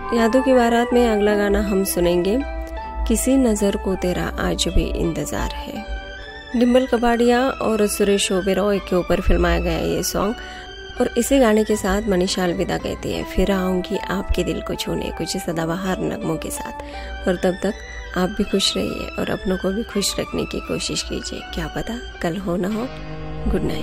यादों की बारात में अगला गाना हम सुनेंगे किसी नज़र को तेरा आज भी इंतज़ार है। डिम्पल कपाड़िया और सुरेश ओबेरॉय के ऊपर फिल्माया गया ये सॉन्ग। और इसी गाने के साथ मनीषा अलविदा कहती है, फिर आऊँगी आपके दिल को छूने, कुछ सदाबहार नगमों के साथ। और तब तक आप भी खुश रहिए और अपनों को भी खुश रखने की कोशिश कीजिए, क्या पता कल हो ना हो। Good night.